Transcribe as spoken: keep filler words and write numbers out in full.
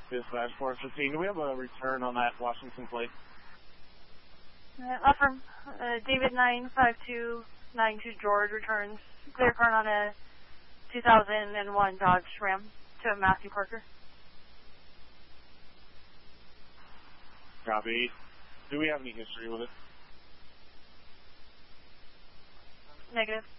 Dispatch four fifteen, do we have a return on that Washington plate? Uh, affirm. Uh, David nine five two nine two George returns clear current on a two thousand one Dodge Ram to Matthew Parker. Copy. Do we have any history with it? Negative.